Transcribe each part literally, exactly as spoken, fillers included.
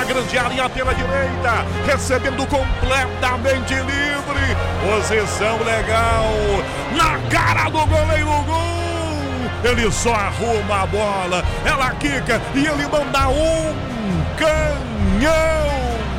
grande área pela direita, recebendo completamente livre, posição legal, na cara do goleiro, gol, ele só arruma a bola, ela quica e ele manda um canhão,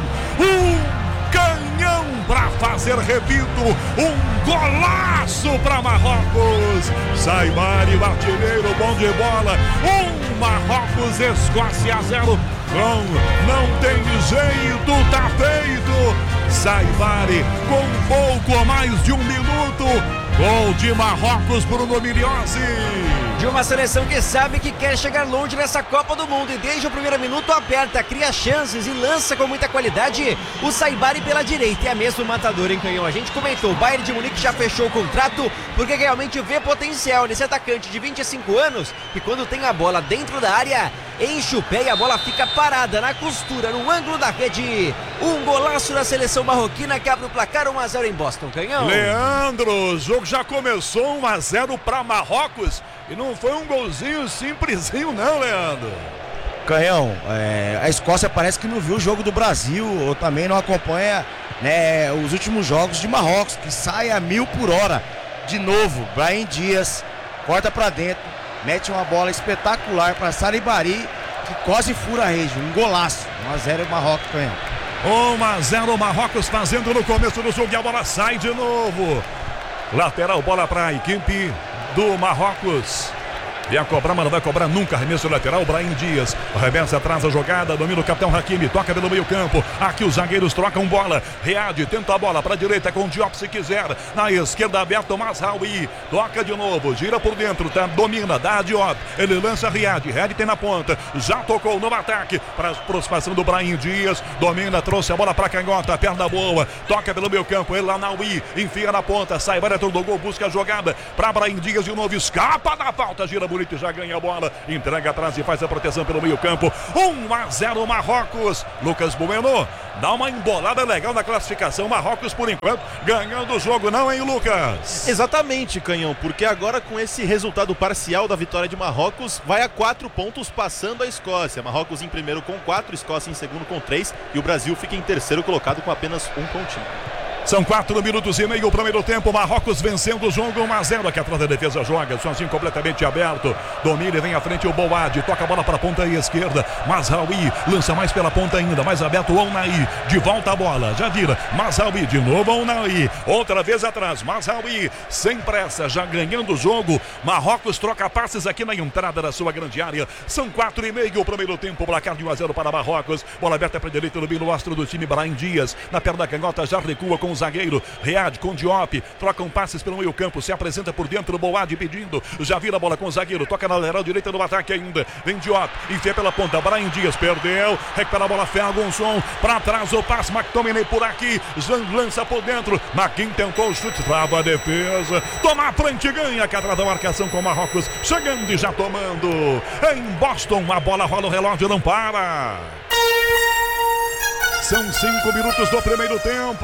um canhão para fazer, repito, um golaço para Marrocos. Saibari, o artilheiro, bom de bola, um Marrocos, Escócia zero. Não, não tem jeito, tá feito. Saibari com pouco mais de um minuto. Gol de Marrocos por Nomiliose. De uma seleção que sabe que quer chegar longe nessa Copa do Mundo e desde o primeiro minuto aperta, cria chances e lança com muita qualidade. O Saibari pela direita é mesmo matador em canhão. A gente comentou, o Bayern de Munique já fechou o contrato porque realmente vê potencial nesse atacante de vinte e cinco anos que quando tem a bola dentro da área, enche o pé e a bola fica parada na costura, no ângulo da rede. Um golaço da seleção marroquina que abre o placar um a zero em Boston, canhão. Leandro, o jogo já começou um a zero para Marrocos e não foi um golzinho simplesinho não, Leandro. Canhão, é, a Escócia parece que não viu o jogo do Brasil ou também não acompanha, né, os últimos jogos de Marrocos, que sai a mil por hora. De novo, Brahim Dias corta para dentro, mete uma bola espetacular para Saibari, que quase fura a rede, um golaço. um a zero Marrocos, canhão. um a zero Marrocos fazendo no começo do jogo e a bola sai de novo. Lateral, bola para a equipe do Marrocos. Ia cobrar, mas não vai cobrar nunca. Arremesso lateral, Brahim Dias. Arremessa atrás a jogada, domina o capitão Hakimi. Toca pelo meio campo. Aqui os zagueiros trocam bola. Reade, tenta a bola para a direita com o Diop se quiser. Na esquerda aberto, Mazraoui. Toca de novo, gira por dentro, tá? Domina, dá a Diop. Ele lança Reade. Reade tem na ponta. Já tocou no ataque para a aproximação do Brahim Dias. Domina, trouxe a bola para a canhota. Perna boa. Toca pelo meio campo. Elanaui. Enfia na ponta. Sai, vai dentro do gol. Busca a jogada para Brahim Dias de novo. Escapa da falta. Gira bonito. Já ganha a bola, entrega atrás e faz a proteção pelo meio campo. um a zero Marrocos. Lucas Bueno dá uma embolada legal na classificação. Marrocos por enquanto ganhando o jogo, não, hein, Lucas? Exatamente, canhão, porque agora com esse resultado parcial da vitória de Marrocos, vai a quatro pontos passando a Escócia. Marrocos em primeiro com quatro, Escócia em segundo com três e o Brasil fica em terceiro colocado com apenas um pontinho. São quatro minutos e meio, o primeiro tempo, Marrocos vencendo o jogo um a zero, aqui atrás da defesa joga, sozinho completamente aberto, domina e vem à frente o Boad, toca a bola para a ponta esquerda, Mazraoui lança mais pela ponta ainda, mais aberto o Ounahi, de volta a bola, já vira, Mazraoui, de novo Ounahi, outra vez atrás, Mazraoui, sem pressa, já ganhando o jogo, Marrocos troca passes aqui na entrada da sua grande área, são quatro e meio, o primeiro tempo, placar de um a zero para Marrocos, bola aberta para a direita do Bino Astro do time, Brahim Dias, na perna da canhota, já recua com o zagueiro, Reade com Diop, trocam passes pelo meio campo, se apresenta por dentro, Boad pedindo, já vira a bola com o zagueiro, toca na lateral direita do ataque ainda, vem Diop, enfia pela ponta, Brahim Dias perdeu, recupera a bola, Ferguson, para trás o passe, McTominay por aqui, lança por dentro, Maquin tentou o chute, trava a defesa, toma a frente, ganha, que atrás da marcação com o Marrocos, chegando e já tomando, em Boston, a bola rola, o relógio não para. São cinco minutos do primeiro tempo.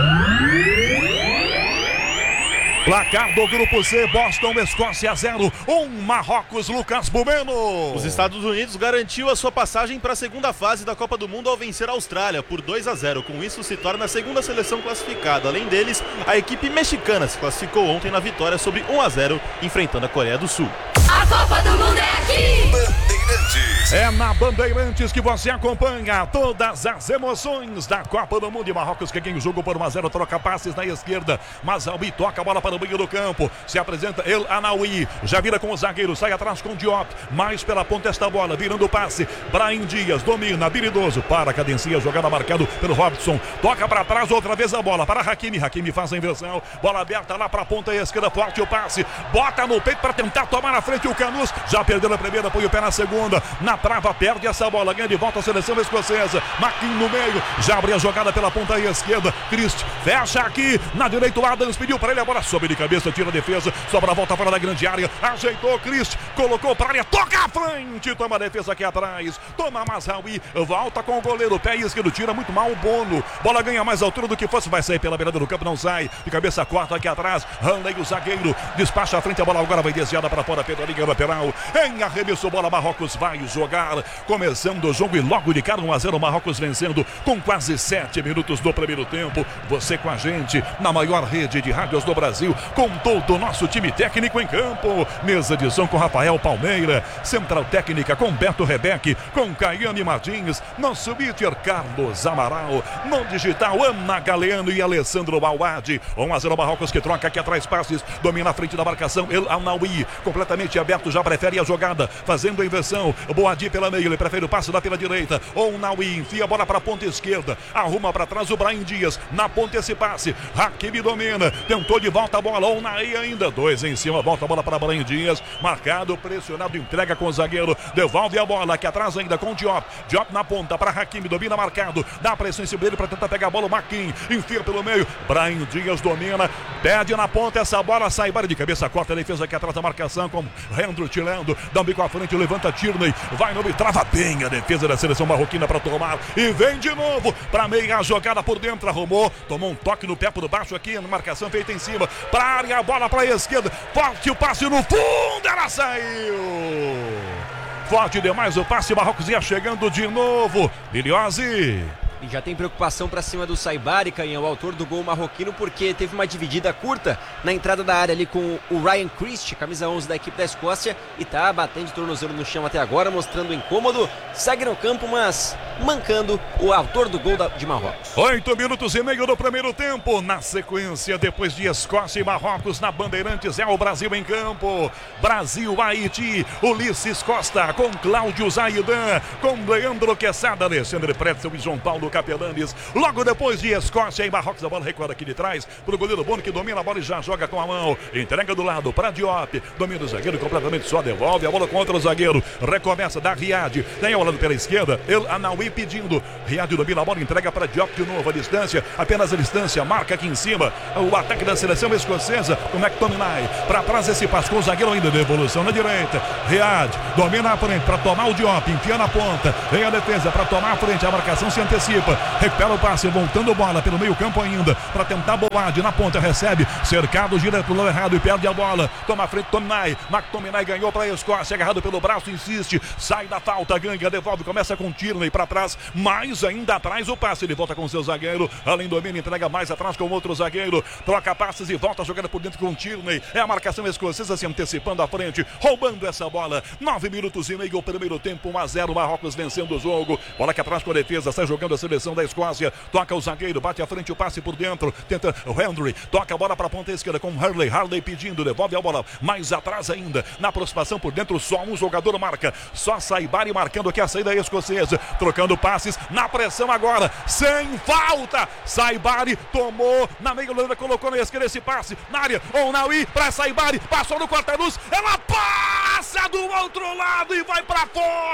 Placar do Grupo C, Boston, Escócia zero, um Marrocos, Lucas Bueno. Os Estados Unidos garantiu a sua passagem para a segunda fase da Copa do Mundo ao vencer a Austrália por dois a zero. Com isso, se torna a segunda seleção classificada. Além deles, a equipe mexicana se classificou ontem na vitória sobre um a zero, enfrentando a Coreia do Sul. A Copa do Mundo é aqui! Bandeirantes. É na Bandeirantes que você acompanha todas as emoções da Copa do Mundo. E Marrocos que ganha o jogo por um a zero, troca passes na esquerda. Mazraoui toca a bola para o meio do campo. Se apresenta Elanaui, já vira com o zagueiro, sai atrás com o Diop. Mais pela ponta esta bola, virando o passe. Brahim Dias domina, habilidoso, para a cadencia, jogada marcado pelo Robson. Toca para trás, outra vez a bola para Hakimi. Hakimi faz a inversão, bola aberta lá para a ponta esquerda, forte o passe. Bota no peito para tentar tomar na frente o Canus. Já perdeu a primeira, põe o pé na segunda. Na trava, perde essa bola, ganha de volta a seleção escocesa. Maquin no meio, já abre a jogada pela ponta esquerda. Christ fecha aqui, na direita o Adams pediu para ele, a bola sobe de cabeça, tira a defesa, sobra a volta fora da grande área, ajeitou Christ, colocou para a área, toca à frente, toma a defesa aqui atrás, toma Mazraoui, volta com o goleiro, pé esquerdo, tira muito mal o Bono, bola ganha mais altura do que fosse, vai sair pela beirada do campo, não sai, de cabeça corta aqui atrás, Hanley o zagueiro, despacha a frente, a bola agora vai desviada para fora, pela linha lateral, em arremesso, bola Marrocos vai vai jogar. Começando o jogo e logo de cara um a zero Marrocos vencendo com quase sete minutos do primeiro tempo. Você com a gente na maior rede de rádios do Brasil, com todo o nosso time técnico em campo. Mesa de som com Rafael Palmeira, central técnica com Beto Rebeque, com Caiane Martins, nosso míter Carlos Amaral, no digital Ana Galeano e Alessandro Bauad. um a zero Marrocos que troca aqui atrás passes, domina a frente da marcação, El Anawi, completamente aberto, já prefere a jogada, fazendo a inversão. Boadi pela meia, ele prefere o passe lá pela direita. O Anawi enfia a bola para a ponta esquerda, arruma para trás o Brahim Dias, na ponta esse passe, Hakimi domina, tentou de volta a bola, o Naí ainda, dois em cima, volta a bola para Brahim Dias, marcado, pressionado, entrega com o zagueiro, devolve a bola aqui atrás ainda com o Diop, Diop na ponta para Hakimi, domina marcado, dá pressão em cima dele para tentar pegar a bola, o Maquin, enfia pelo meio, Brahim Dias domina, pede na ponta essa bola, sai de cabeça, corta a defesa aqui atrás da marcação com Rendro tirando, dá um bico à frente, levanta Tierney, vai no meio, trava bem a defesa da seleção marroquina para tomar e vem de novo para meia jogada por dentro, arrumou, tomou um toque no pé por baixo aqui, na marcação feita em cima, para a área, a bola para a esquerda, forte o passe no fundo, ela saiu! Forte demais o passe, Marrocos ia chegando de novo, Liliose. E já tem preocupação para cima do Saibari, Canhão, o autor do gol marroquino, porque teve uma dividida curta na entrada da área ali com o Ryan Christie, camisa onze da equipe da Escócia, e tá batendo de tornozelo no chão até agora, mostrando incômodo, segue no campo, mas mancando o autor do gol da, de Marrocos. Oito minutos e meio do primeiro tempo, na sequência, depois de Escócia e Marrocos na Bandeirantes, é o Brasil em campo, Brasil, Haiti, Ulisses Costa, com Cláudio Zaidan, com Leandro Quesada, Alexandre Pretzel e João Paulo Capelanes. Logo depois de Escócia e Marrocos, a bola recuada aqui de trás para o goleiro Bono, que domina a bola e já joga com a mão, entrega do lado para Diop, domina o zagueiro completamente, só devolve a bola contra o zagueiro, recomeça da Riad, tem a bola pela esquerda, El Anawi pedindo, Riad domina a bola, entrega para Diop de novo, a distância, apenas a distância, marca aqui em cima o ataque da seleção escocesa, com McTominay, para trás esse passo com o zagueiro ainda de evolução na direita, Riad domina a frente para tomar o Diop, enfia na ponta, vem a defesa para tomar a frente, a marcação se antecipa, recupera o passe, voltando bola pelo meio campo ainda, para tentar Boad, na ponta recebe, cercado, gira pro lado errado e perde a bola, toma a frente Tominay, McTominay ganhou para a Escócia, agarrado pelo braço, insiste, sai da falta, ganha, devolve, começa com Tierney para trás, mais ainda atrás o passe, ele volta com seu zagueiro, além do domínio, entrega mais atrás com outro zagueiro, troca passes e volta a jogada por dentro com Tierney, é a marcação escocesa se antecipando à frente, roubando essa bola, nove minutos e meio, o primeiro tempo, um a zero, Marrocos vencendo o jogo, bola aqui atrás com a defesa, sai jogando a seleção da Escócia, toca o zagueiro, bate à frente o passe por dentro, tenta o Henry, toca a bola para a ponta esquerda com Harley, Harley pedindo, devolve a bola mais atrás ainda, na aproximação por dentro, só um jogador marca, só Saibari marcando aqui a saída escocesa, trocando passes, na pressão agora, sem falta, Saibari tomou, na meia lâmina, colocou na esquerda esse passe, na área, o Naui para Saibari, passou no corta-luz, ela passa do outro lado e vai para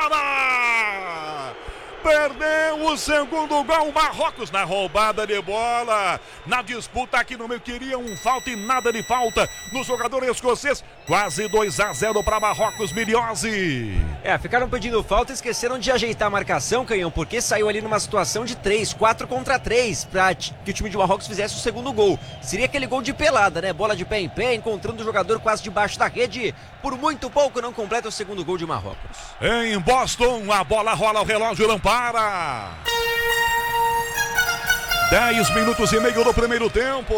fora! Perdeu o segundo gol, Marrocos na roubada de bola, na disputa aqui no meio, queria um falta e nada de falta no jogador escocês, quase dois a zero para Marrocos, Miliose. É, ficaram pedindo falta e esqueceram de ajeitar a marcação, Canhão, porque saiu ali numa situação de três, quatro contra três, para que o time de Marrocos fizesse o segundo gol. Seria aquele gol de pelada, né? Bola de pé em pé, encontrando o jogador quase debaixo da rede, por muito pouco não completa o segundo gol de Marrocos. Em Boston, a bola rola, o relógio não para. dez minutos e meio do primeiro tempo.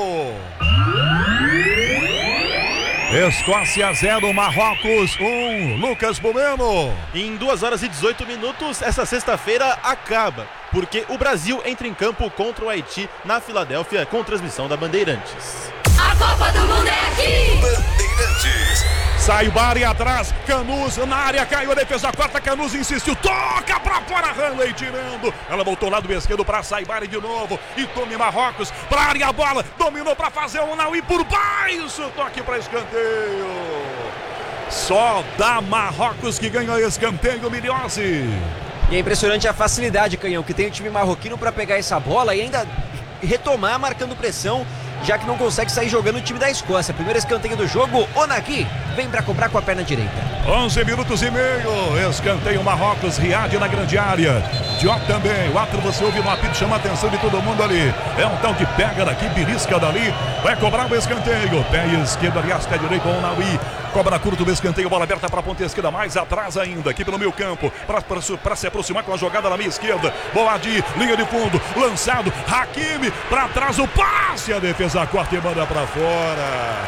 Escócia zero, Marrocos um. Lucas Bomeno. Em duas horas e dezoito minutos, essa sexta-feira acaba, porque o Brasil entra em campo contra o Haiti na Filadélfia com transmissão da Bandeirantes. A Copa do Mundo é aqui! Bandeirantes. Saibari atrás, Canuz na área, caiu a defesa, quarta, Canuz insistiu, toca pra fora, Hanley tirando, ela voltou lado esquerdo pra Saibari de novo, e tome Marrocos, pra área a bola, dominou pra fazer o Naui por baixo, toque pra escanteio, só dá Marrocos que ganha escanteio, Miliose. E é impressionante a facilidade, Canhão, que tem o time marroquino pra pegar essa bola e ainda retomar marcando pressão, já que não consegue sair jogando o time da Escócia. Primeiro escanteio do jogo, Onaki vem para cobrar com a perna direita. onze minutos e meio, escanteio Marrocos, Riad na grande área. Diop também. O árbitro, você ouve no apito, chama a atenção de todo mundo ali. É um tal de pega daqui, belisca dali. Vai cobrar o escanteio. Pé esquerdo, aliás, pé direito, o Naui. Cobra curto do escanteio, bola aberta para a ponta esquerda, mais atrás ainda, aqui pelo meio campo, para se aproximar com a jogada na meia esquerda. Boadi, linha de fundo, lançado, Hakimi, para trás o passe, a defesa corta e manda para fora.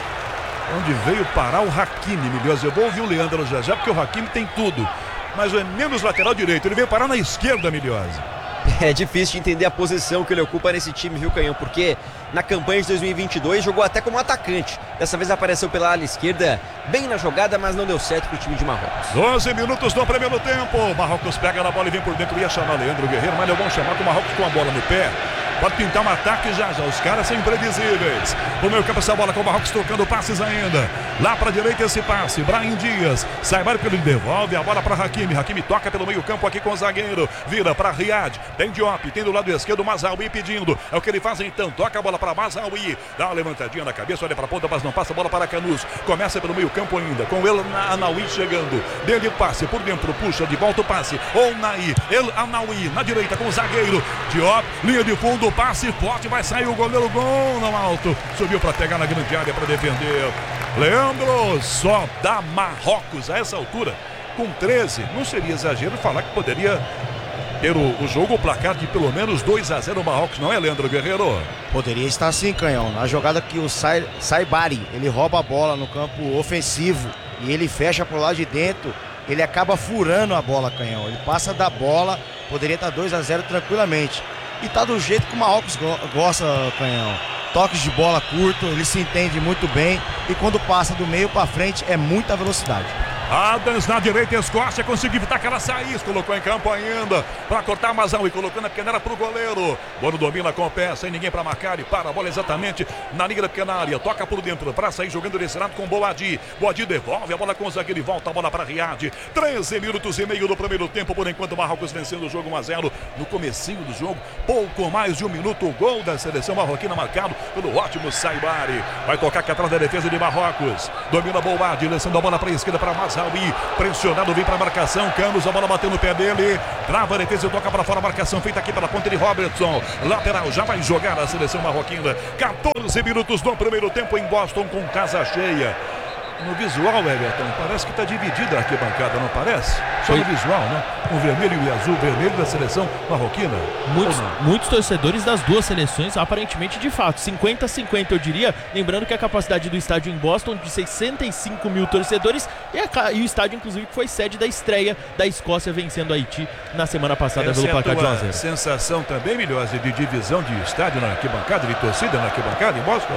Onde veio parar o Hakimi, Milhões? Eu vou ouvir o Leandro já já, porque o Hakimi tem tudo, mas é menos lateral direito, ele veio parar na esquerda, Milhões. É difícil de entender a posição que ele ocupa nesse time, viu, Canhão? Porque na campanha de dois mil e vinte e dois jogou até como atacante. Dessa vez apareceu pela ala esquerda, bem na jogada, mas não deu certo pro time de Marrocos. doze minutos no primeiro tempo. Marrocos pega na bola e vem por dentro. Ia chamar Leandro Guerreiro, mas é bom chamar com o Marrocos com a bola no pé. Pode pintar um ataque já já. Os caras são imprevisíveis. O meio campo essa bola com o Marrocos trocando passes ainda. Lá pra direita esse passe. Brahim Dias. Saibari que ele devolve a bola pra Hakimi. Hakimi toca pelo meio campo aqui com o zagueiro. Vira pra Riad. Tem Diop. Tem do lado esquerdo Mazraoui pedindo. É o que ele faz então. Toca a bola pra Mazraoui. Dá uma levantadinha na cabeça. Olha pra ponta, mas não passa a bola para Canus. Começa pelo meio campo ainda. Com El Anaui chegando. Dele passe por dentro. Puxa de volta o passe. Onai. El Anaui na direita com o zagueiro. Diop. Linha de fundo. Passe forte, vai sair o goleiro Gol no alto. Subiu para pegar na grande área para defender. Leandro, só dá Marrocos a essa altura. Com treze, não seria exagero falar que poderia ter o, o jogo, o placar de pelo menos dois a zero Marrocos, não é, Leandro Guerreiro? Poderia estar assim, Canhão. Na jogada que o Sai, Saibari, ele rouba a bola no campo ofensivo e ele fecha por lá de dentro, ele acaba furando a bola, Canhão. Ele passa da bola, poderia estar dois a zero tranquilamente. E tá do jeito que o Marrocos go gosta, Canhão. Toques de bola curto, ele se entende muito bem. E quando passa do meio para frente é muita velocidade. Adams na direita, Escócia conseguiu evitar aquela saída, colocou em campo ainda para cortar Mazão e colocando a pequena para o goleiro. Bono domina com o pé, sem ninguém para marcar e para a bola exatamente na linha da pequena área. Toca por dentro para sair jogando desse lado com Boadi. Boadi devolve a bola com o zagueiro e volta a bola para Riad. treze minutos e meio do primeiro tempo, por enquanto Marrocos vencendo o jogo um a zero. No comecinho do jogo, pouco mais de um minuto, o gol da seleção marroquina marcado pelo ótimo Saibari. Vai tocar aqui atrás da defesa de Marrocos. Domina Boadi, lançando a bola para a esquerda para Mazão. Pressionado, vem para a marcação. Canos, a bola bateu no pé dele. Trava a defesa e toca para fora. A marcação feita aqui pela ponta de Robertson. Lateral, já vai jogar a seleção marroquina. quatorze minutos no primeiro tempo em Boston com casa cheia. No visual, Everton, parece que está dividida a arquibancada, não parece? Só Foi. no visual, né? O vermelho e o azul, vermelho da seleção marroquina. Muitos, muitos torcedores das duas seleções, aparentemente, de fato, cinquenta a cinquenta eu diria, lembrando que a capacidade do estádio em Boston de sessenta e cinco mil torcedores e, a, e o estádio, inclusive, que foi sede da estreia da Escócia vencendo a Haiti na semana passada. Essa pelo é placar de um a zero. Sensação também, Milhose, de divisão de estádio na arquibancada, de torcida na arquibancada em Boston?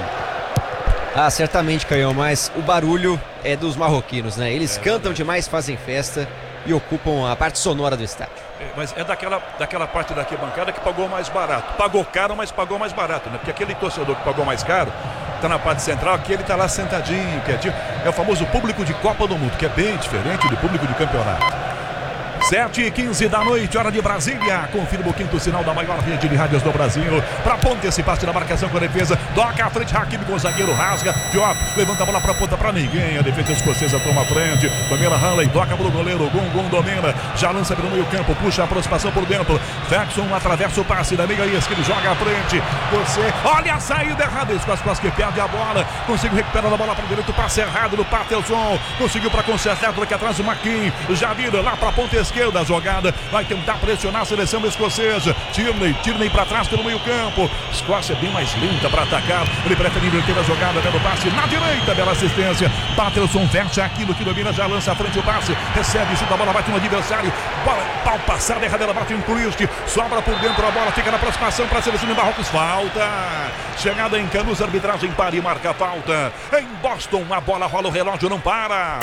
Ah, certamente, Canhão, mas o barulho é dos marroquinos, né? Eles é, cantam demais, fazem festa e ocupam a parte sonora do estádio. É, mas é daquela, daquela parte da arquibancada que pagou mais barato. Pagou caro, mas pagou mais barato, né? Porque aquele torcedor que pagou mais caro tá na parte central, aqui ele tá lá sentadinho, quietinho. É o famoso público de Copa do Mundo, que é bem diferente do público de campeonato. sete e quinze da noite, hora de Brasília. Confirma o quinto sinal da maior rede de rádios do Brasil. Pra ponta, esse passe na marcação com a defesa. Toca a frente, Hakimi com o zagueiro, rasga. Diop, levanta a bola pra ponta pra ninguém. A defesa escocesa toma a frente. Domina Hanley, toca pro goleiro. Gon, Gon domina. Já lança pelo meio campo, puxa a aproximação por dentro. Jackson atravessa o passe da meia esquerda, joga à frente. Você, olha a saída errada. Escócia quase que perde a bola. Conseguiu recuperar a bola para o direito. Passe errado do Patelson. Conseguiu pra consertar por aqui atrás o Maquin. Já vira lá pra ponta esquerda. Da jogada, vai tentar pressionar a seleção escocesa. Tierney, Tierney para trás pelo meio campo. Escócia bem mais lenta para atacar. Ele prefere inverter a jogada, dando passe na direita, bela assistência. Patelson fecha aquilo que domina, já lança à frente o passe. Recebe, chuta a bola, bate no adversário. Bola, pau passada, errada, bate em Christ. Sobra por dentro a bola, fica na aproximação para a seleção de Marrocos. Falta. Chegada em Canus, arbitragem para e marca a falta. Em Boston, a bola rola, o relógio não para.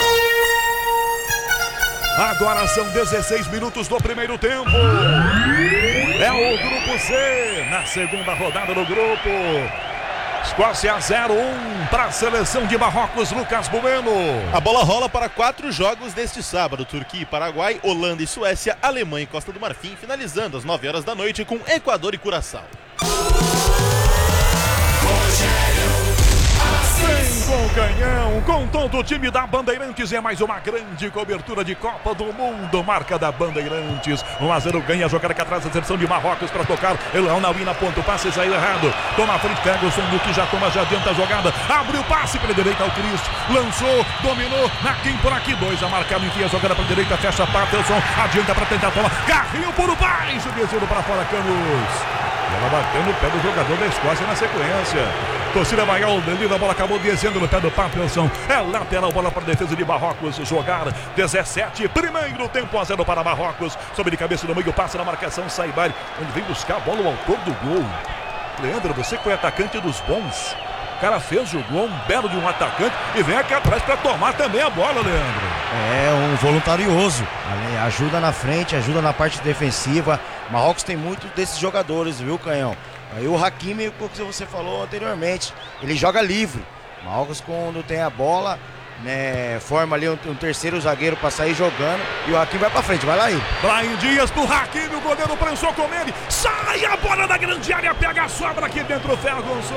Agora são dezesseis minutos do primeiro tempo. É o grupo C, na segunda rodada do grupo. Escócia zero a um para a seleção de Marrocos, Lucas Bueno. A bola rola para quatro jogos deste sábado: Turquia e Paraguai, Holanda e Suécia, Alemanha e Costa do Marfim, finalizando às nove horas da noite com Equador e Curaçao. Vem com o canhão, com todo o time da Bandeirantes. É mais uma grande cobertura de Copa do Mundo. Marca da Bandeirantes. um a zero ganha a jogada aqui atrás. A seleção de Marrocos para tocar. El Anawi na ponta. O passe saiu errado. Toma a frente. Pega o Sondu que já toma, já adianta a jogada. Abre o passe pela direita ao Christ. Lançou, dominou. Naquim por aqui. Dois a marcar. Enfia a jogada para a direita. Fecha a Patterson. Adianta para tentar tomar. Carrinho por baixo. Descendo para fora. Canos. Ela bateu no pé do jogador da Escócia na sequência. Torcida maior, delida, a bola acabou descendo no pé do Patterson. É lateral, bola para a defesa de Marrocos. Jogar dezessete, primeiro tempo, a zero para Marrocos. Sobe de cabeça no meio, passa na marcação, Saibari. Onde vem buscar a bola, o autor do gol. Leandro, você que foi atacante dos bons. O cara fez o gol, um belo de um atacante. E vem aqui atrás para tomar também a bola, Leandro. É um voluntarioso. Ajuda na frente, ajuda na parte defensiva. Marrocos tem muitos desses jogadores, viu, Canhão? Aí o Hakimi, o que você falou anteriormente, ele joga livre. Marrocos, quando tem a bola, né, forma ali um, um terceiro zagueiro para sair jogando. E o Hakimi vai para frente, vai lá aí. Brahim Dias pro Hakimi, o goleiro prensou com ele. Sai a bola da grande área, pega a sobra aqui dentro, Ferguson.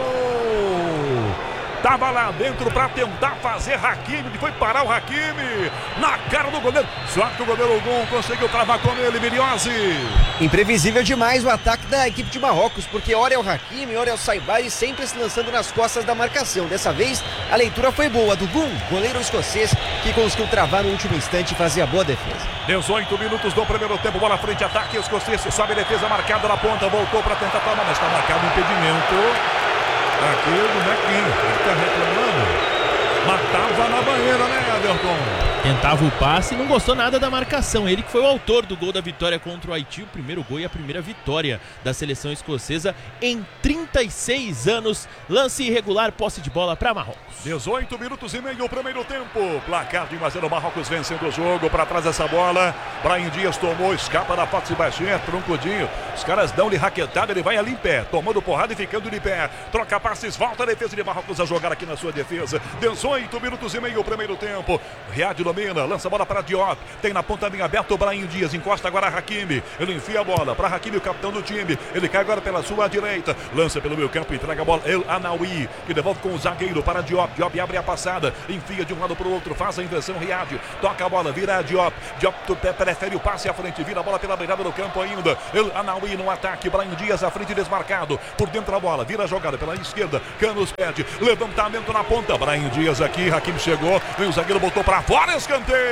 Tava lá dentro para tentar fazer Hakimi, foi parar o Hakimi na cara do goleiro. Só que o goleiro Gon conseguiu travar com ele, Miriose. Imprevisível demais o ataque da equipe de Marrocos, porque ora é o Hakimi, ora é o Saibari, sempre se lançando nas costas da marcação. Dessa vez, a leitura foi boa do Gon, goleiro escocês, que conseguiu travar no último instante e fazer a boa defesa. dezoito minutos do primeiro tempo, bola frente, ataque escocês, sobe a defesa marcada na ponta, voltou para tentar tomar, mas está marcado o impedimento. Aqui o Nequinho, ele tá reclamando. Matava na banheira, né, Everton? Tentava o passe e não gostou nada da marcação. Ele que foi o autor do gol da vitória contra o Haiti, o primeiro gol e a primeira vitória da seleção escocesa em trinta e seis anos. Lance irregular, posse de bola para Marrocos. dezoito minutos e meio, primeiro tempo. Placar de um a zero, Marrocos vencendo o jogo. Para trás essa bola. Brahim Dias tomou, escapa da Fox Sebastião, troncudinho. Os caras dão-lhe raquetada, ele vai ali em pé, tomando porrada e ficando de pé. Troca passes, volta a defesa de Marrocos a jogar aqui na sua defesa. dezoito minutos e meio, primeiro tempo. Riad domina, lança a bola para Diop. Tem na ponta linha aberta o Brahim Dias, encosta agora Hakimi. Ele enfia a bola para Hakimi, o capitão do time. Ele cai agora pela sua direita, lança pelo meio campo, entrega a bola El Anawi, que devolve com o zagueiro para Diop. Diop abre a passada, enfia de um lado para o outro, faz a inversão, Riad toca a bola, vira a Diop. Diop prefere o passe à frente, vira a bola pela beirada do campo ainda. El Anawi no ataque, Brahim Dias à frente, desmarcado, por dentro a bola, vira a jogada pela esquerda, Canos pede, levantamento na ponta, Brahim Dias aqui, Hakimi chegou, vem o zagueiro, botou para fora, escanteio.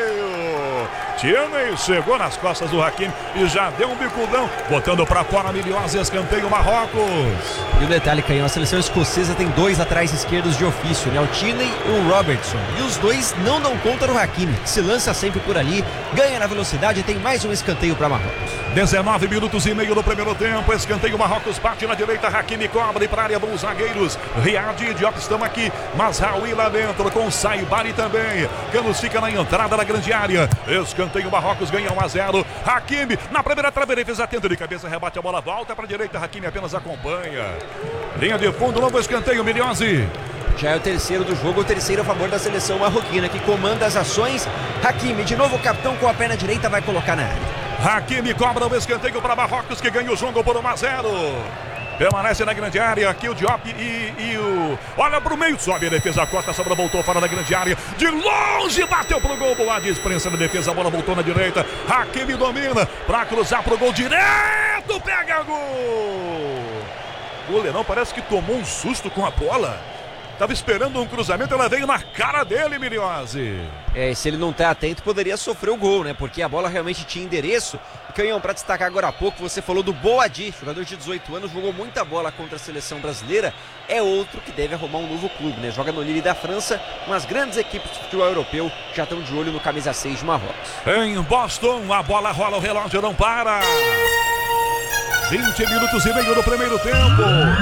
Tierney chegou nas costas do Hakimi e já deu um bicudão, botando para fora, Miliosa, escanteio Marrocos. E o detalhe, Canhão, a seleção escocesa tem dois atrás esquerdos de ofício, né? O Tierney e o Robertson. E os dois não dão conta do Hakimi, que se lança sempre por ali, ganha na velocidade e tem mais um escanteio para Marrocos. dezenove minutos e meio do primeiro tempo, escanteio Marrocos, bate na direita, Hakimi cobra e para a área vão os zagueiros, Riad e Diop estão aqui, Mazraoui lá dentro com Saibari também, Canos fica na entrada da grande área, escanteio Marrocos ganha um a zero, Hakimi na primeira trave, defesa atenta de cabeça, rebate a bola, volta para a direita, Hakimi apenas acompanha, linha de fundo, novo escanteio, Miliosi. Já é o terceiro do jogo, o terceiro a favor da seleção marroquina, que comanda as ações. Hakimi, de novo o capitão com a perna direita, vai colocar na área. Hakimi cobra o escanteio para Marrocos, que ganha o jogo por um a zero. Permanece na grande área, aqui o Diop e, e o... Olha pro meio, sobe a defesa, corta, a sobra voltou fora da grande área. De longe, bateu pro gol, boa dispensa na defesa, a bola voltou na direita. Hakimi domina, pra cruzar pro gol direto, pega gol. O goleirão parece que tomou um susto com a bola. Tava esperando um cruzamento, ela veio na cara dele, Miriose. É, se ele não tá atento, poderia sofrer o gol, né? Porque a bola realmente tinha endereço. Canhão, para destacar agora há pouco, você falou do Boadi, jogador de dezoito anos, jogou muita bola contra a seleção brasileira. É outro que deve arrumar um novo clube, né? Joga no Lille da França, umas grandes equipes de futebol europeu já estão de olho no camisa seis de Marrocos. Em Boston, a bola rola, o relógio não para. vinte minutos e meio do primeiro tempo.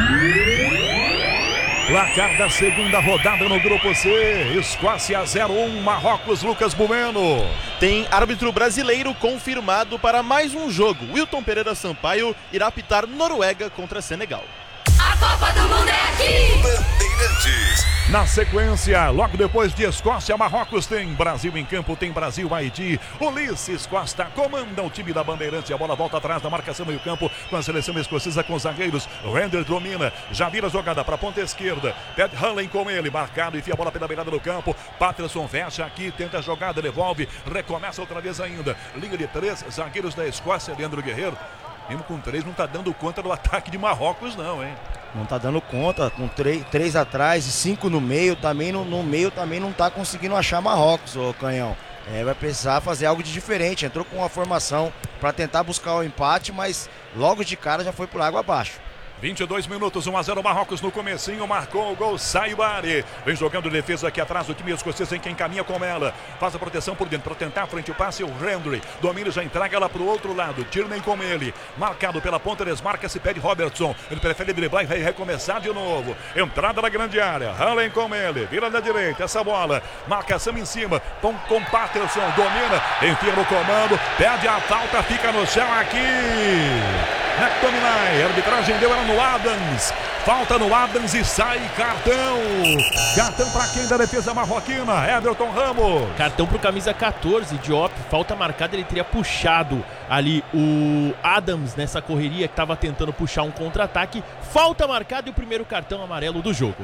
Placar da segunda rodada no grupo C, Escócia zero um, Marrocos, Lucas Bueno. Tem árbitro brasileiro confirmado para mais um jogo. Wilton Pereira Sampaio irá apitar Noruega contra Senegal. A Copa do Mundo é aqui! Bandeira Bandeirantes. Na sequência, logo depois de Escócia, Marrocos, tem Brasil em campo, tem Brasil, Haiti. Ulisses Costa comanda o time da Bandeirantes. A bola volta atrás da marcação meio campo com a seleção escocesa com os zagueiros. Render domina, já vira a jogada para a ponta esquerda. Pat Hanley com ele, marcado, enfia a bola pela beirada do campo. Patterson fecha aqui, tenta a jogada, devolve, recomeça outra vez ainda. Linha de três, zagueiros da Escócia, Leandro Guerreiro. Mesmo com três, não está dando conta do ataque de Marrocos, não, hein? Não tá dando conta, com três, três atrás e cinco no meio, também no, no meio também não tá conseguindo achar Marrocos, ô Canhão. É, vai precisar fazer algo de diferente, entrou com uma formação para tentar buscar o empate, mas logo de cara já foi por água abaixo. vinte e dois minutos, um a zero Marrocos no comecinho, marcou o gol Saibari. Vem jogando defesa aqui atrás, o time escocês tem quem caminha com ela. Faz a proteção por dentro para tentar frente o passe, o Hendry. Domina e já entrega ela para o outro lado. Tierney com ele. Marcado pela ponta, desmarca-se, pede Robertson. Ele prefere driblar e recomeçar de novo. Entrada na grande área. Hallen com ele. Vira na direita essa bola. Marcação em cima. Com, com Patterson. Domina. Enfia no comando. Pede a falta. Fica no chão aqui. McTominay, a arbitragem deu ela no Adams, falta no Adams e sai cartão, cartão para quem da defesa marroquina, Everton Ramos. Cartão pro camisa quatorze, Diop, falta marcada, ele teria puxado ali o Adams nessa correria que estava tentando puxar um contra-ataque, falta marcada e o primeiro cartão amarelo do jogo.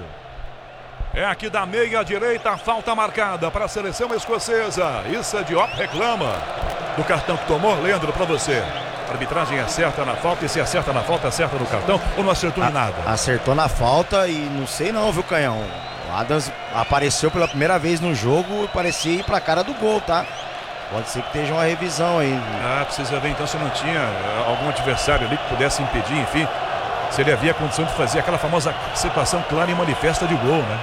É aqui da meia direita, falta marcada para a seleção escocesa, Issa Diop reclama do cartão que tomou. Leandro, para você. A arbitragem acerta na falta e se acerta na falta, acerta no cartão ou não acertou em nada? Acertou na falta e não sei não, viu, Canhão? O Adams apareceu pela primeira vez no jogo e parecia ir pra cara do gol, tá? Pode ser que esteja uma revisão aí. Ah, precisa ver então se não tinha algum adversário ali que pudesse impedir, enfim. Se ele havia condição de fazer aquela famosa situação clara e manifesta de gol, né?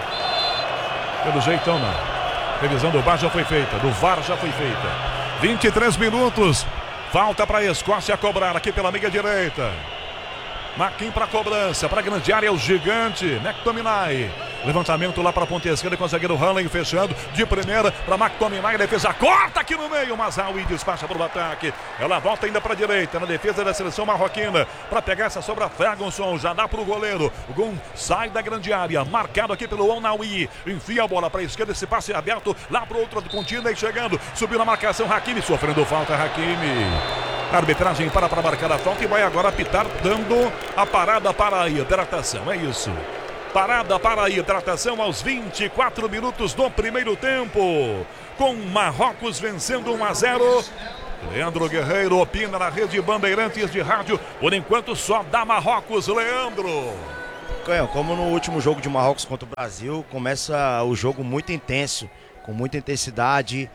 Pelo jeitão não. Revisão do V A R já foi feita, do V A R já foi feita. vinte e três minutos. Falta para a Escócia cobrar aqui pela meia direita. Maquin para cobrança, para a grande área, o gigante McTominay. Levantamento lá para a ponta esquerda com o zagueiro Hanley fechando de primeira para McTominay, defesa corta aqui no meio, Mazraoui despacha para o ataque. Ela volta ainda para a direita, na defesa da seleção marroquina, para pegar essa sobra Ferguson, já dá para o goleiro. O gol sai da grande área, marcado aqui pelo Onawi. Enfia a bola para a esquerda, esse passe aberto lá para o outro contínuo e chegando, subiu na marcação Hakimi, sofrendo falta Hakimi. A arbitragem para para marcar a falta e vai agora apitar, dando a parada para a hidratação, é isso. Parada para a hidratação aos vinte e quatro minutos do primeiro tempo. Com Marrocos vencendo um a zero. Leandro Guerreiro opina na rede Bandeirantes de rádio. Por enquanto só dá Marrocos, Leandro. Canhão, como no último jogo de Marrocos contra o Brasil, começa o jogo muito intenso, com muita intensidade,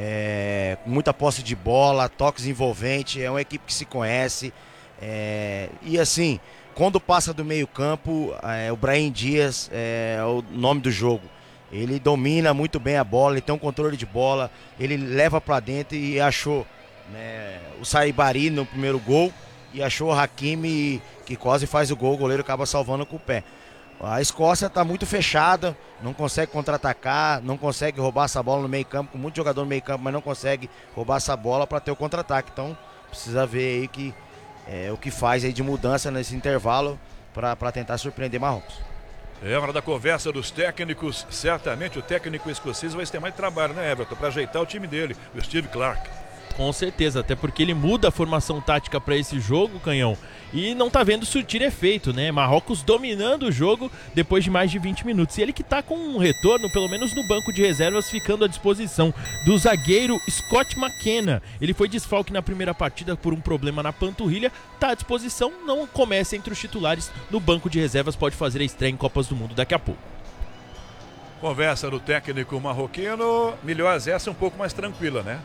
é, com muita posse de bola, toques envolventes. É uma equipe que se conhece. É, e assim, quando passa do meio campo, é, o Brahim Dias é o nome do jogo. Ele domina muito bem a bola, ele tem um controle de bola, ele leva para dentro e achou, né, o Saibari no primeiro gol e achou o Hakimi que quase faz o gol, o goleiro acaba salvando com o pé. A Escócia está muito fechada, não consegue contra-atacar, não consegue roubar essa bola no meio campo, com muito jogador no meio campo, mas não consegue roubar essa bola para ter o contra-ataque. Então precisa ver aí que É, o que faz aí de mudança nesse intervalo para tentar surpreender Marrocos. É hora da conversa dos técnicos. Certamente o técnico escocês vai ter mais trabalho, né, Everton, para ajeitar o time dele, o Steve Clarke. Com certeza, até porque ele muda a formação tática para esse jogo, Canhão, e não tá vendo surtir efeito, né? Marrocos dominando o jogo depois de mais de vinte minutos. E ele que tá com um retorno, pelo menos no banco de reservas, ficando à disposição do zagueiro Scott McKenna. Ele foi desfalque na primeira partida por um problema na panturrilha, tá à disposição, não começa entre os titulares no banco de reservas, pode fazer a estreia em Copas do Mundo daqui a pouco. Conversa do técnico marroquino, Milhões essa um pouco mais tranquila, né?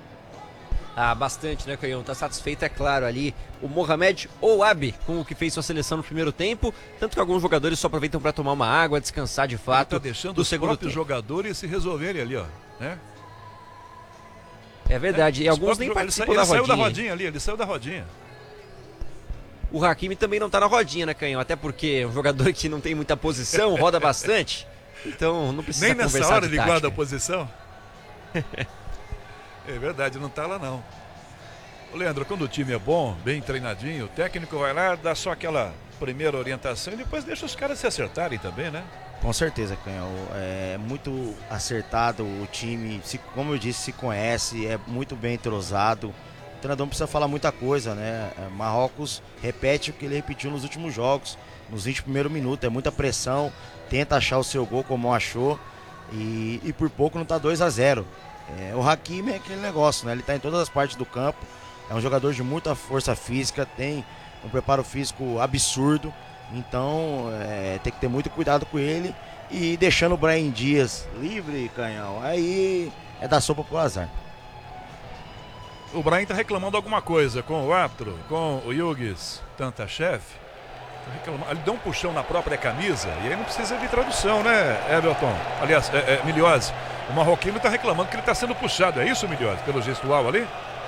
Ah, bastante, né, Canhão? Tá satisfeito, é claro, ali o Mohamed Ouabi com o que fez sua seleção no primeiro tempo, tanto que alguns jogadores só aproveitam para tomar uma água, descansar de fato. Ele tá deixando do os segundo próprios tempo. jogadores se resolverem ali, ó, né? É verdade, é, e alguns nem ele, participam ele da saiu rodinha. da rodinha ali, ele saiu da rodinha. O Hakimi também não tá na rodinha, né, Canhão? Até porque é um jogador que não tem muita posição, roda bastante, então não precisa Nem conversar nessa hora de ele tática. guarda a posição. É verdade, não tá lá não. Ô, Leandro, quando o time é bom, bem treinadinho, o técnico vai lá, dá só aquela primeira orientação e depois deixa os caras se acertarem também, né? Com certeza, Canhão. É muito acertado o time, se, como eu disse, se conhece, é muito bem entrosado. O treinador não precisa falar muita coisa, né? Marrocos repete o que ele repetiu nos últimos jogos, nos vinte primeiros minutos. É muita pressão, tenta achar o seu gol como achou e, e por pouco não tá dois a zero. É, o Hakimi é aquele negócio, né? Ele tá em todas as partes do campo, é um jogador de muita força física, tem um preparo físico absurdo. Então é, tem que ter muito cuidado com ele e deixando o Brahim Dias livre, Canhão, aí é dar sopa pro azar. O Brahim tá reclamando alguma coisa com o árbitro, com o Yugis Tantachev. Ele deu um puxão na própria camisa e aí não precisa de tradução, né, Everton? Aliás, é, é, Miliose, o marroquino tá reclamando que ele tá sendo puxado, é isso, Miliose, pelo gestual ali?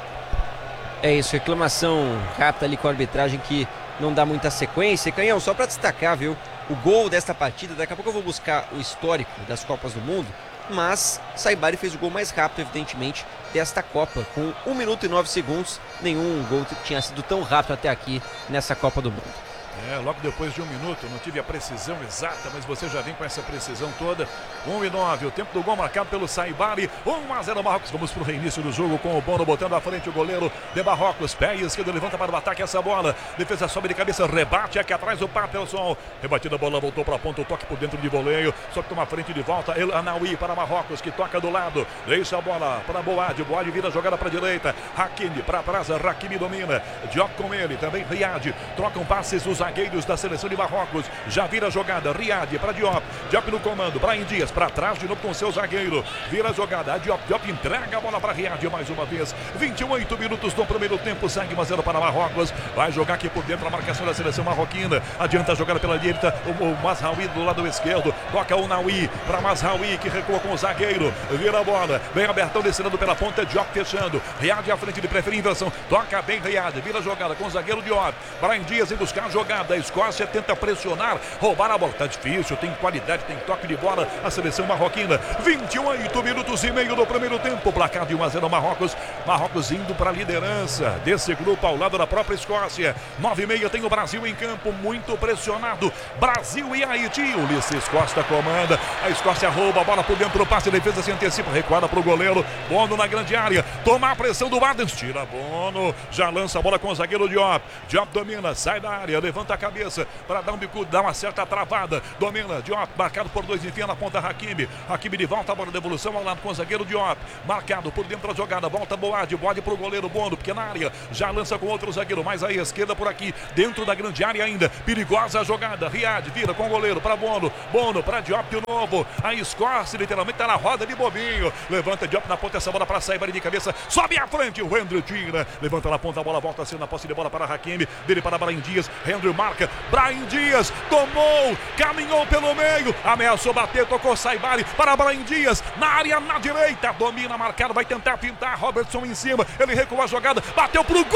É isso, reclamação rápida ali com a arbitragem que não dá muita sequência. Canhão, só para destacar, viu, o gol desta partida, daqui a pouco eu vou buscar o histórico das Copas do Mundo, mas Saibari fez o gol mais rápido, evidentemente, desta Copa, com um minuto e nove segundos, nenhum gol tinha sido tão rápido até aqui nessa Copa do Mundo. É, logo depois de um minuto, não tive a precisão exata, mas você já vem com essa precisão toda. um e nove, o tempo do gol marcado pelo Saibari, um a zero Marrocos. Vamos pro reinício do jogo com o Bono botando à frente o goleiro de Marrocos. Pé esquerdo, levanta para o ataque essa bola. Defesa sobe de cabeça, rebate aqui atrás o Patelson. Rebatida a bola, voltou para a ponta, o toque por dentro de voleio. Só que toma frente de volta, El Anaui para Marrocos, que toca do lado. Deixa a bola para Boad, Boad vira a jogada para a direita. Hakimi para trás, Hakimi domina. Diop com ele, também Riad. Trocam passes os zagueiros da seleção de Marrocos. Já vira a jogada, Riad para Diop. Diop no comando, Brahim Dias para trás de novo com seu zagueiro. Vira a jogada, a Diop, Diop entrega a bola para Riad mais uma vez. vinte e oito minutos do primeiro tempo, segue um a zero para Marrocos. Vai jogar aqui por dentro a marcação da seleção marroquina. Adianta a jogada pela direita, o, o Mazraoui do lado esquerdo. Toca o Naui para Mazraoui, que recua com o zagueiro. Vira a bola, bem abertão descendo pela ponta, Diop fechando. Riad à frente de preferir inversão. Toca bem Riad, vira a jogada com o zagueiro Diop. Brahim Dias em buscar a jogada. A Escócia tenta pressionar, roubar a bola. Tá difícil, tem qualidade, tem toque de bola a seleção marroquina. vinte e oito minutos e meio do primeiro tempo. Placar de um a zero Marrocos. Marrocos indo para a liderança desse grupo ao lado da própria Escócia. nove e meia tem o Brasil em campo, muito pressionado. Brasil e Haiti. Ulisses Costa comanda. A Escócia rouba a bola por dentro do passe. A defesa se antecipa, recuada para o goleiro. Bono na grande área. Toma a pressão do Adams. Tira Bono. Já lança a bola com o zagueiro Diop. Diop domina, sai da área, levanta a cabeça para dar um bicudo, dar uma certa travada. Domina, Diop, marcado por dois, enfia na ponta Hakimi. Hakimi de volta, a bola de devolução ao lado com o zagueiro Diop. Marcado por dentro da jogada, volta Boad, Boad para o goleiro Bono, pequena área. Já lança com outro zagueiro, mais à esquerda por aqui, dentro da grande área ainda. Perigosa a jogada, Riad vira com o goleiro para Bono. Bono para Diop de novo. A Escócia literalmente está na roda de bobinho. Levanta Diop na ponta, essa bola para Saibari de cabeça. Sobe à frente, o Andrew tira. Levanta na ponta, a bola volta assim na posse de bola para Hakimi. Dele para Brahim Dias. Andrew marca. Brahim Dias tomou, caminhou pelo meio, ameaçou bater, tocou Saibari para Brahim Dias, na área na direita, domina, marcado, vai tentar pintar, Robertson em cima, ele recuou a jogada, bateu pro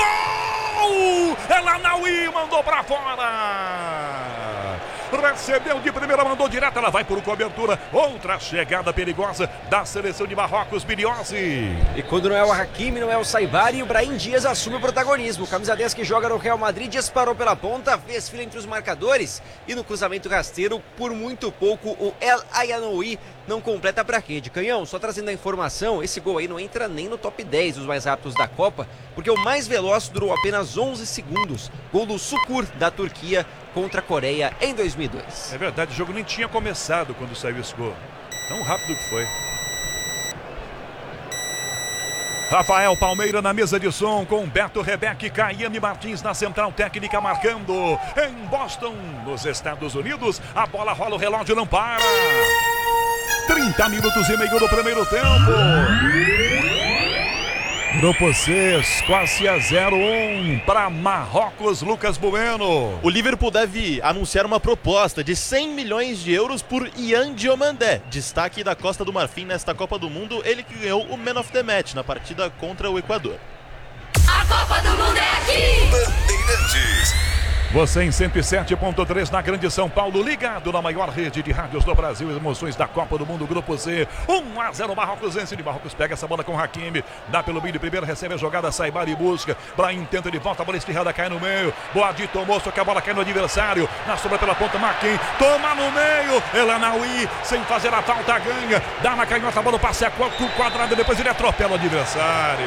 gol, El Anaui mandou para fora. Recebeu de primeira, mandou direto, ela vai por cobertura. Outra chegada perigosa da seleção de Marrocos, Biliossi. E quando não é o Hakimi, não é o Saibari, o Brahim Dias assume o protagonismo. O camisa dez que joga no Real Madrid disparou pela ponta, fez fila entre os marcadores e no cruzamento rasteiro, por muito pouco, o El Anaui não completa pra rede. Canhão, só trazendo a informação, esse gol aí não entra nem no top dez dos mais rápidos da Copa, porque o mais veloz durou apenas onze segundos. Gol do Sukur, da Turquia, contra a Coreia em dois mil e dois. É verdade, o jogo nem tinha começado quando saiu esse gol. Tão rápido que foi. Rafael Palmeira na mesa de som com Beto Rebeque, Caiane Martins na central técnica marcando. Em Boston, nos Estados Unidos, a bola rola, o relógio não para. trinta minutos e meio do primeiro tempo. Grupo C, Escócia zero um para Marrocos, Lucas Bueno. O Liverpool deve anunciar uma proposta de cem milhões de euros por Ian Diomandé, destaque da Costa do Marfim nesta Copa do Mundo, ele que ganhou o Man of the Match na partida contra o Equador. A Copa do Mundo é aqui! Bandeirantes. Você em cento e sete ponto três na Grande São Paulo, ligado na maior rede de rádios do Brasil. Emoções da Copa do Mundo, Grupo C. um a zero, Marrocos vence de Marrocos. Pega essa bola com Hakimi. Dá pelo meio, primeiro recebe a jogada, Saibari busca. Brahim tenta de volta, a bola estirrada cai no meio. Boadi tomou, só que a bola cai no adversário. Na sobra pela ponta, Maquin. Toma no meio. Elanaui, sem fazer a falta, ganha. Dá na canhota, a bola passa quadrado. Depois ele atropela o adversário.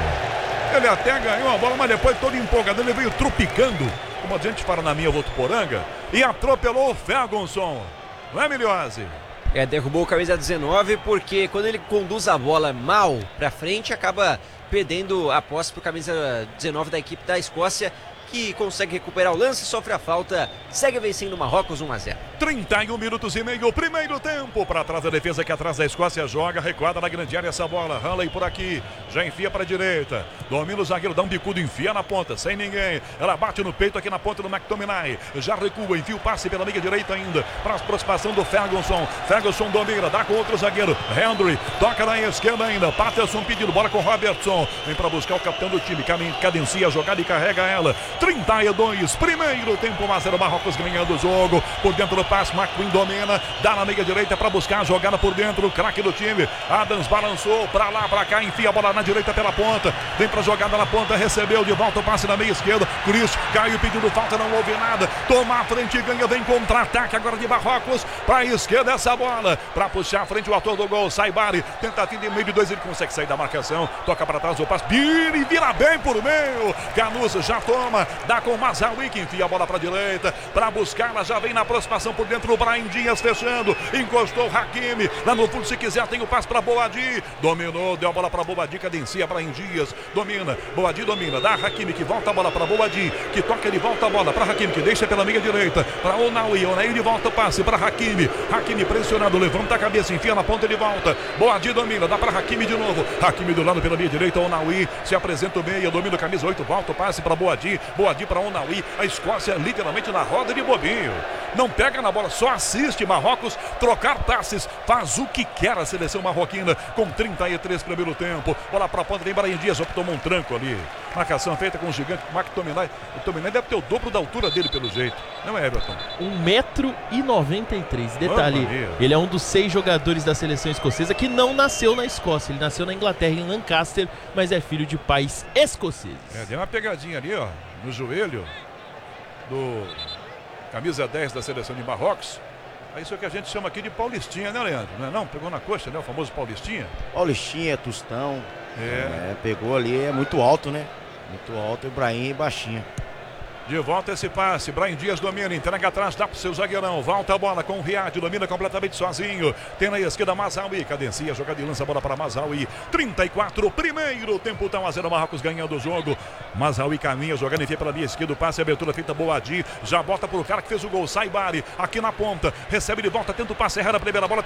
Ele até ganhou a bola, mas depois todo empolgado. Ele veio tropicando, como a gente fala na minha Votuporanga, e atropelou o Ferguson. Não é, Miliose? É, derrubou o camisa dezenove, porque quando ele conduz a bola mal pra frente, acaba perdendo a posse pro camisa dezenove da equipe da Escócia, que consegue recuperar o lance, sofre a falta, segue vencendo o Marrocos um a zero. trinta e um minutos e meio, primeiro tempo. Para trás da defesa, que atrás da Escócia joga, recuada na grande área essa bola. Hanley por aqui, já enfia para a direita. Domina o zagueiro, dá um bicudo, enfia na ponta, sem ninguém. Ela bate no peito aqui na ponta do McTominay. Já recua, enfia o passe pela meia direita ainda. Para a aproximação do Ferguson. Ferguson domina, dá com outro zagueiro. Hendry, toca na esquerda ainda. Patterson pedindo bola com Robertson. Vem para buscar o capitão do time, cadencia a jogada e carrega ela. trinta e dois, primeiro tempo, um a zero, Marrocos ganhando o jogo. Por dentro do passe, McQueen domina, dá na meia direita para buscar a jogada por dentro, o craque do time. Adams balançou para lá, para cá, enfia a bola na direita pela ponta. Vem para jogada na ponta, recebeu de volta o passe na meia esquerda. Chris caiu pedindo falta, não houve nada. Toma a frente e ganha, vem contra-ataque agora de Marrocos. Para a esquerda essa bola, para puxar a frente o autor do gol, Saibari. Tentativa de meio de dois, ele consegue sair da marcação. Toca para trás o passe, vira e vira bem por meio. Canusa já toma. Dá com o Mazraoui, que enfia a bola para a direita, para buscá-la, já vem na aproximação por dentro o Brahim Dias fechando, encostou o Hakimi, lá no fundo se quiser tem o passe para Boadi, dominou, deu a bola para Boadi, cadencia Brahim Dias, domina, Boadi domina, dá Hakimi que volta a bola para Boadi, que toca de volta a bola para Hakimi, que deixa pela meia direita, para Onaui, Onaui de volta o passe para Hakimi, Hakimi pressionado, levanta a cabeça, enfia na ponta de volta, Boadi domina, dá para Hakimi de novo, Hakimi do lado pela meia direita, Onaui se apresenta o meia, domina o camisa oito, volta o passe para Boadi, Boadi para Onaui, a Escócia literalmente na roda de bobinho, não pega na bola, só assiste Marrocos trocar passes, faz o que quer a seleção marroquina, com trinta e três primeiro tempo, bola para a ponta, vem Brahim Dias, tomou um tranco ali, marcação feita com o gigante McTominay, o Tominay deve ter o dobro da altura dele pelo jeito, não é, Everton? um metro e noventa e três, detalhe, ele é um dos seis jogadores da seleção escocesa que não nasceu na Escócia, ele nasceu na Inglaterra, em Lancaster, mas é filho de pais escoceses. É, deu uma pegadinha ali, ó, no joelho do camisa dez da seleção de Marrocos. É isso que a gente chama aqui de Paulistinha, né, Leandro? Não, é não? Pegou na coxa, né? O famoso Paulistinha. Paulistinha, Tostão. É. É, pegou ali, é muito alto, né? Muito alto, Ibrahim baixinho. De volta esse passe, Brahim Dias domina, entrega atrás, dá pro seu zagueirão, volta a bola com o Riad, domina completamente sozinho, tem na esquerda Mazraoui, cadencia, jogada e lança a bola para Mazraoui, trinta e quatro, primeiro tempo, tá um a zero, Marrocos ganhando o jogo, Mazraoui caminha, jogando enfia pela linha esquerda, o passe, abertura feita, Boadi, já bota pro cara que fez o gol, Saibari, aqui na ponta, recebe de volta, tenta o passe, erra a primeira bola,